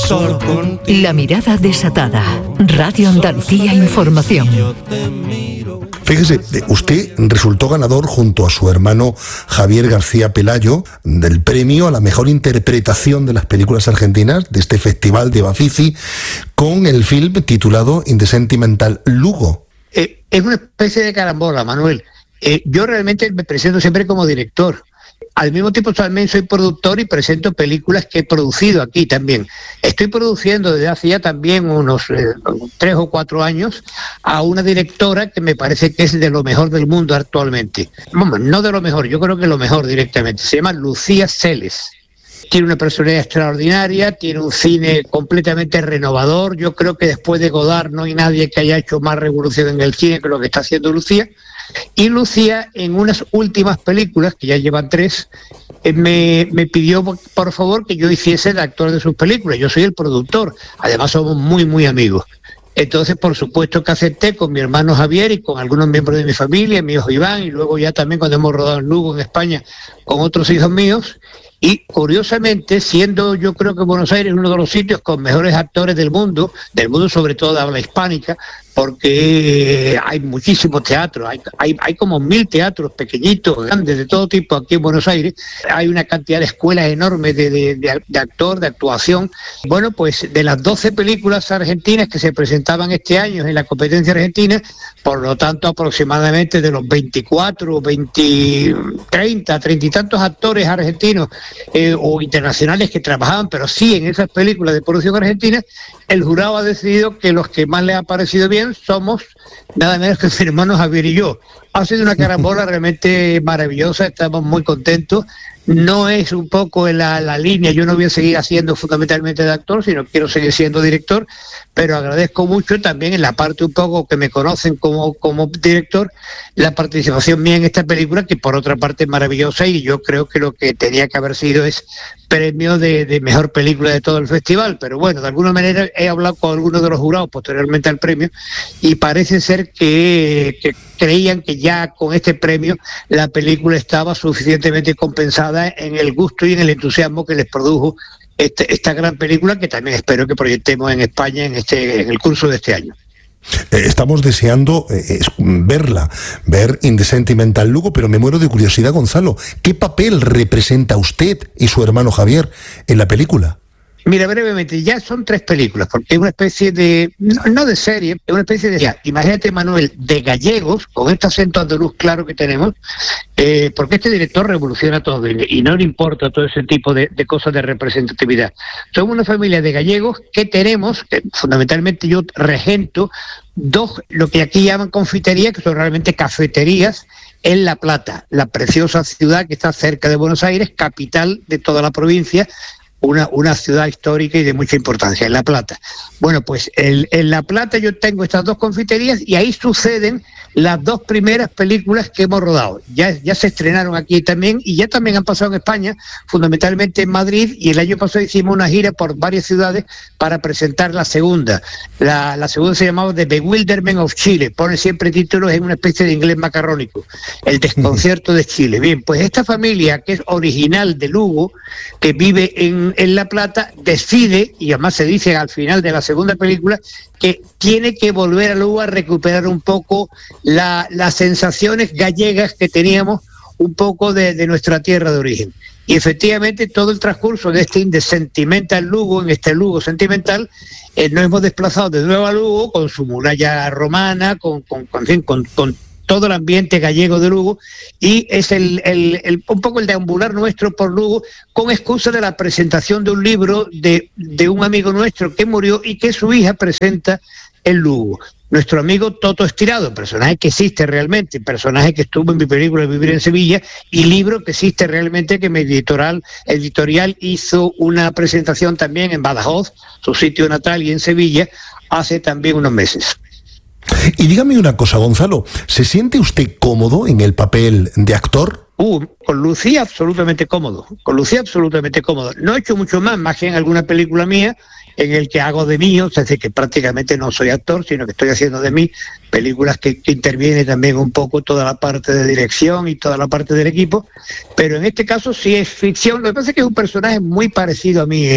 solo contigo. La mirada desatada. Radio Andalucía Información. Fíjese, usted resultó ganador junto a su hermano Javier García Pelayo del premio a la mejor interpretación de las películas argentinas de este festival de Bafisi con el film titulado In the Sentimental Lugo. Es una especie de carambola, Manuel. Yo realmente me presento siempre como director. Al mismo tiempo también soy productor y presento películas que he producido aquí también. Estoy produciendo desde hace ya también unos 3 o 4 años a una directora que me parece que es de lo mejor del mundo actualmente. Bueno, no de lo mejor, yo creo que lo mejor directamente. Se llama Lucía Celes. Tiene una personalidad extraordinaria, tiene un cine completamente renovador. Yo creo que después de Godard no hay nadie que haya hecho más revolución en el cine que lo que está haciendo Lucía. Y Lucía, en unas últimas películas, que ya llevan 3, me pidió por favor que yo hiciese de actor de sus películas. Yo soy el productor, además somos muy, muy amigos. Entonces, por supuesto que acepté con mi hermano Javier y con algunos miembros de mi familia, mi hijo Iván, y luego ya también cuando hemos rodado en Lugo, en España, con otros hijos míos. Y curiosamente, siendo yo creo que Buenos Aires uno de los sitios con mejores actores del mundo sobre todo de habla hispánica, porque hay muchísimos teatros, hay como 1000 teatros pequeñitos, grandes, de todo tipo aquí en Buenos Aires. Hay una cantidad de escuelas enormes de actor, de actuación. Bueno, pues de las 12 películas argentinas que se presentaban este año en la competencia argentina, por lo tanto aproximadamente de los 24, 20, 30 y tantos actores argentinos o internacionales que trabajaban, pero sí en esas películas de producción argentina, el jurado ha decidido que los que más les ha parecido bien somos nada menos que mi hermano Javier y yo. Ha sido una carambola realmente maravillosa, estamos muy contentos. No es un poco en la línea, yo no voy a seguir haciendo fundamentalmente de actor, sino quiero seguir siendo director, pero agradezco mucho también en la parte un poco que me conocen como director, la participación mía en esta película, que por otra parte es maravillosa, y yo creo que lo que tenía que haber sido es premio de mejor película de todo el festival. Pero bueno, de alguna manera he hablado con algunos de los jurados posteriormente al premio y parece ser que creían que ya con este premio la película estaba suficientemente compensada en el gusto y en el entusiasmo que les produjo esta gran película, que también espero que proyectemos en España en el curso de este año. Estamos deseando ver In the Sentimental Lugo, pero me muero de curiosidad, Gonzalo. ¿Qué papel representa usted y su hermano Javier en la película? Mira, brevemente, ya son 3 películas, porque es una especie de, no de serie, es una especie de, imagínate, Manuel, de gallegos, con este acento andaluz claro que tenemos, porque este director revoluciona todo y no le importa todo ese tipo de cosas de representatividad. Somos una familia de gallegos que tenemos, fundamentalmente yo regento, 2, lo que aquí llaman confiterías, que son realmente cafeterías, en La Plata, la preciosa ciudad que está cerca de Buenos Aires, capital de toda la provincia, una ciudad histórica y de mucha importancia, en La Plata. Bueno, pues en La Plata yo tengo estas 2 confiterías y ahí suceden las 2 primeras películas que hemos rodado. Ya se estrenaron aquí también y ya también han pasado en España, fundamentalmente en Madrid, y el año pasado hicimos una gira por varias ciudades para presentar la segunda. La segunda se llamaba The Bewilderment of Chile, pone siempre títulos en una especie de inglés macarrónico, El desconcierto de Chile. Bien, pues esta familia, que es original de Lugo, que vive en La Plata, decide, y además se dice al final de la segunda película, que tiene que volver a Lugo a recuperar un poco las sensaciones gallegas que teníamos un poco de nuestra tierra de origen. Y efectivamente todo el transcurso de este Sentimental Lugo, en este Lugo sentimental, nos hemos desplazado de nuevo a Lugo con su muralla romana, con todo el ambiente gallego de Lugo, y es un poco el deambular nuestro por Lugo, con excusa de la presentación de un libro de un amigo nuestro que murió y que su hija presenta en Lugo. Nuestro amigo Toto Estirado, personaje que existe realmente, personaje que estuvo en mi película Vivir en Sevilla, y libro que existe realmente, que mi editorial hizo una presentación también en Badajoz, su sitio natal, y en Sevilla, hace también unos meses. Y dígame una cosa, Gonzalo, ¿se siente usted cómodo en el papel de actor? Con Lucía absolutamente cómodo, No he hecho mucho más que en alguna película mía, en el que hago de mí, es decir, que prácticamente no soy actor, sino que estoy haciendo de mí, películas que interviene también un poco toda la parte de dirección y toda la parte del equipo, pero en este caso sí es ficción. Lo que pasa es que es un personaje muy parecido a mí.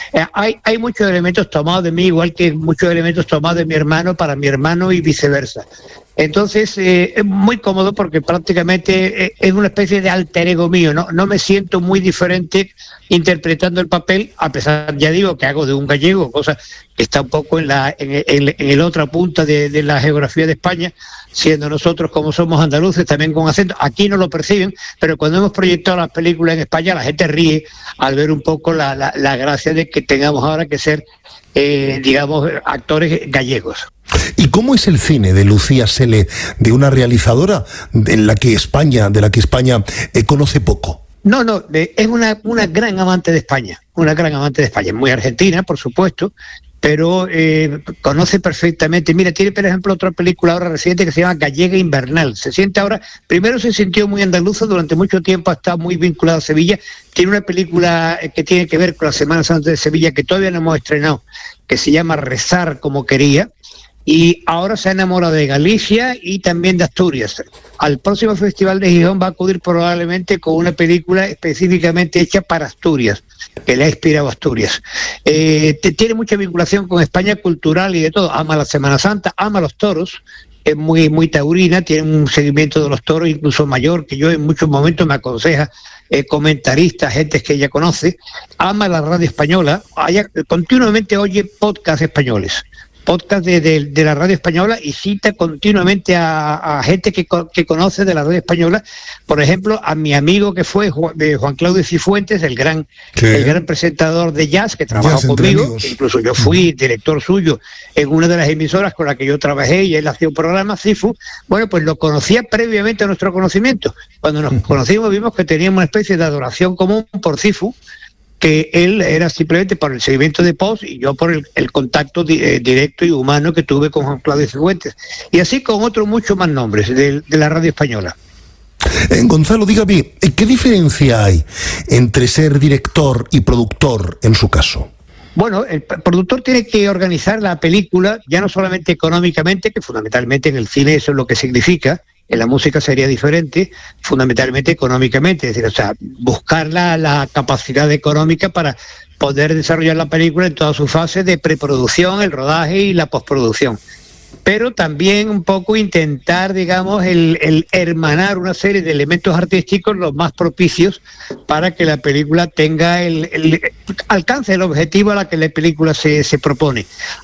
Hay muchos elementos tomados de mí, igual que muchos elementos tomados de mi hermano para mi hermano y viceversa. Entonces es muy cómodo porque prácticamente es una especie de alter ego mío, no me siento muy diferente interpretando el papel, a pesar, ya digo, que hago de un gallego, cosa que está un poco en la otra punta de la geografía de España, siendo nosotros, como somos andaluces, también con acento. Aquí no lo perciben, pero cuando hemos proyectado las películas en España, la gente ríe al ver un poco la gracia de que tengamos ahora que ser, digamos, actores gallegos. ¿Y cómo es el cine de Lucía Sele, de una realizadora de la que España conoce poco? No, es una gran amante de España, muy argentina, por supuesto, pero conoce perfectamente. Mira, tiene, por ejemplo, otra película ahora reciente que se llama Gallega Invernal. Primero se sintió muy andaluza, durante mucho tiempo ha estado muy vinculado a Sevilla. Tiene una película que tiene que ver con la Semana Santa de Sevilla, que todavía no hemos estrenado, que se llama Rezar como quería. Y ahora se ha enamorado de Galicia y también de Asturias. Al próximo Festival de Gijón va a acudir probablemente con una película específicamente hecha para Asturias, que le ha inspirado a Asturias. Tiene mucha vinculación con España cultural y de todo. Ama la Semana Santa, ama los toros, es muy taurina, tiene un seguimiento de los toros incluso mayor que yo. En muchos momentos me aconseja comentaristas, gente que ella conoce. Ama la radio española, continuamente oye podcasts españoles. Podcast de la radio española, y cita continuamente a gente que conoce de la radio española. Por ejemplo, a mi amigo que fue Juan Claudio Cifuentes, el gran presentador de jazz, que trabajó conmigo, que incluso yo fui director suyo en una de las emisoras con la que yo trabajé, y él hacía un programa, Cifu. Bueno, pues lo conocía previamente a nuestro conocimiento. Cuando nos conocimos vimos que teníamos una especie de adoración común por Cifu, que él era simplemente por el seguimiento de post y yo por el contacto directo y humano que tuve con Juan Claudio Cifuentes, y así con otros muchos más nombres de la radio española. Gonzalo, dígame, ¿qué diferencia hay entre ser director y productor en su caso? Bueno, el productor tiene que organizar la película, ya no solamente económicamente, que fundamentalmente en el cine eso es lo que significa. En la música sería diferente, fundamentalmente económicamente, es decir, o sea, buscar la capacidad económica para poder desarrollar la película en todas sus fases de preproducción, el rodaje y la postproducción. Pero también un poco intentar, digamos, el hermanar una serie de elementos artísticos los más propicios para que la película tenga alcance el objetivo a la que la película se propone.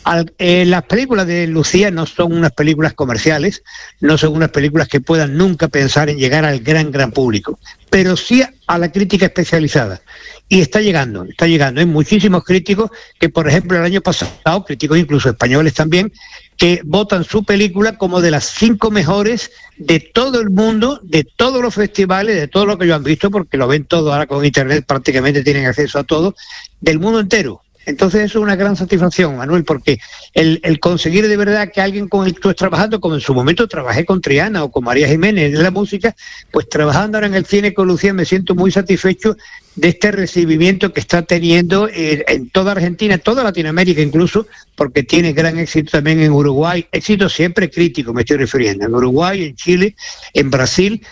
Las películas de Lucía no son unas películas comerciales, no son unas películas que puedan nunca pensar en llegar al gran público, pero sí a la crítica especializada. Y está llegando. Hay muchísimos críticos que, por ejemplo, el año pasado, críticos incluso españoles también, que votan su película como de las 5 mejores de todo el mundo, de todos los festivales, de todo lo que ellos han visto, porque lo ven todo ahora con internet, prácticamente tienen acceso a todo, del mundo entero. Entonces eso es una gran satisfacción, Manuel, porque el conseguir de verdad que alguien con el que tú estás trabajando, como en su momento trabajé con Triana o con María Jiménez en la música, pues trabajando ahora en el cine con Lucía me siento muy satisfecho de este recibimiento que está teniendo en toda Argentina, toda Latinoamérica incluso, porque tiene gran éxito también en Uruguay, éxito siempre crítico me estoy refiriendo, en Uruguay, en Chile, en Brasil.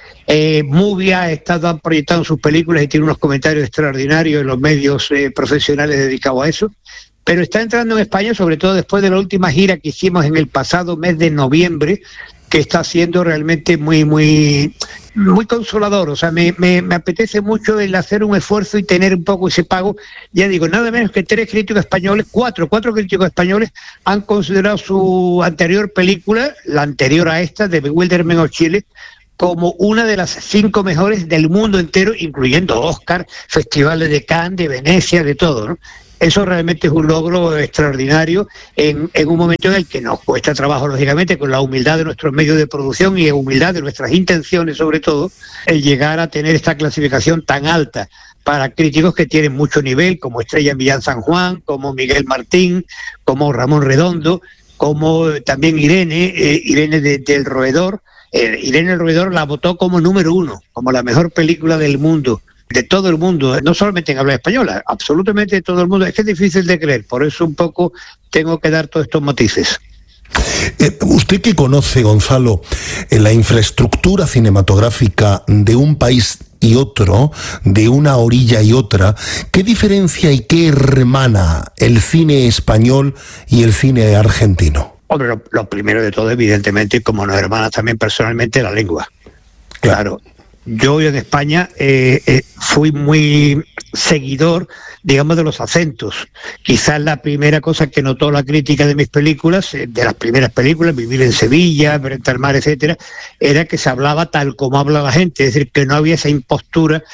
Movia ha estado proyectando sus películas y tiene unos comentarios extraordinarios en los medios profesionales dedicados a eso, pero está entrando en España, sobre todo después de la última gira que hicimos en el pasado mes de noviembre, que está siendo realmente muy consolador. O sea, me apetece mucho el hacer un esfuerzo y tener un poco ese pago. Ya digo, nada menos que 3 críticos españoles, cuatro críticos españoles han considerado su anterior película, la anterior a esta, de Bewilderment of Chile, como una de las 5 mejores del mundo entero, incluyendo Oscar, festivales de Cannes, de Venecia, de todo, ¿no? Eso realmente es un logro extraordinario en un momento en el que nos cuesta trabajo, lógicamente, con la humildad de nuestros medios de producción y la humildad de nuestras intenciones, sobre todo, el llegar a tener esta clasificación tan alta para críticos que tienen mucho nivel, como Estrella Millán San Juan, como Miguel Martín, como Ramón Redondo, como también Irene del Roedor, Irene Ruidor la votó como número 1, como la mejor película del mundo, de todo el mundo, no solamente en habla española, absolutamente de todo el mundo. Es que es difícil de creer, por eso un poco tengo que dar todos estos matices. Usted que conoce, Gonzalo, la infraestructura cinematográfica de un país y otro, de una orilla y otra, ¿qué diferencia y qué hermana el cine español y el cine argentino? Hombre, lo primero de todo, evidentemente, como nos hermanas también personalmente, la lengua. Claro. Yo en España fui muy seguidor, digamos, de los acentos. Quizás la primera cosa que notó la crítica de mis películas, de las primeras películas, Vivir en Sevilla, Frente al mar, etcétera, era que se hablaba tal como habla la gente, es decir, que no había esa impostura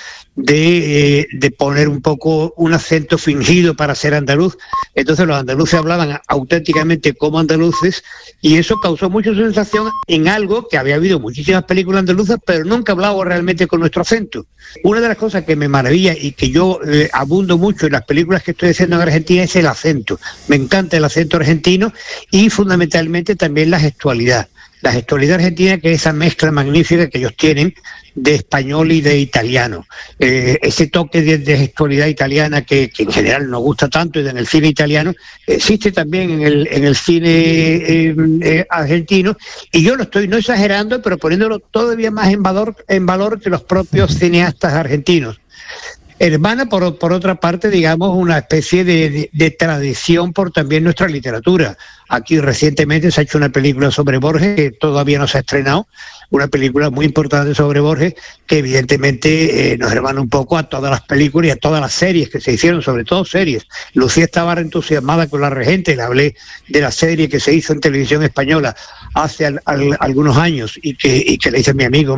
de poner un poco un acento fingido para ser andaluz. Entonces los andaluces hablaban auténticamente como andaluces y eso causó mucha sensación en algo que había habido muchísimas películas andaluzas, pero nunca hablaba realmente con nuestro acento. Una de las cosas que me maravilla y que yo abundo mucho en las películas que estoy haciendo en Argentina es el acento. Me encanta el acento argentino y fundamentalmente también la gestualidad. La gestualidad argentina, que es esa mezcla magnífica que ellos tienen de español y de italiano. Ese toque de gestualidad italiana que en general nos gusta tanto y en el cine italiano, existe también en el cine argentino, y yo lo estoy no exagerando, pero poniéndolo todavía más en valor que los propios cineastas argentinos. Hermana, por otra parte, digamos, una especie de tradición por también nuestra literatura. Aquí recientemente se ha hecho una película sobre Borges, que todavía no se ha estrenado, una película muy importante sobre Borges, que evidentemente nos hermana un poco a todas las películas y a todas las series que se hicieron, sobre todo series. Lucía estaba entusiasmada con La Regente, le hablé de la serie que se hizo en televisión española hace algunos años y que le hizo mi amigo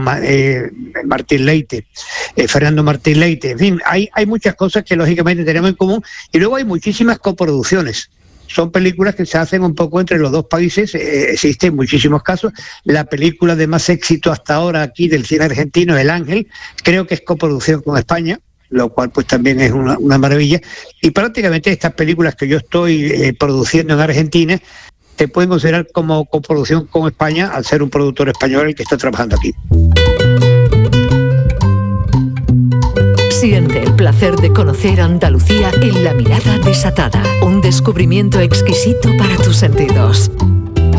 Martín Leite, Fernando Martín Leite. En fin, hay muchas cosas que lógicamente tenemos en común y luego hay muchísimas coproducciones. Son películas que se hacen un poco entre los dos países, existen muchísimos casos. La película de más éxito hasta ahora aquí del cine argentino, El Ángel, creo que es coproducción con España, lo cual pues también es una maravilla. Y prácticamente estas películas que yo estoy produciendo en Argentina se pueden considerar como coproducción con España al ser un productor español el que está trabajando aquí. Siente el placer de conocer Andalucía en La Mirada Desatada. Un descubrimiento exquisito para tus sentidos.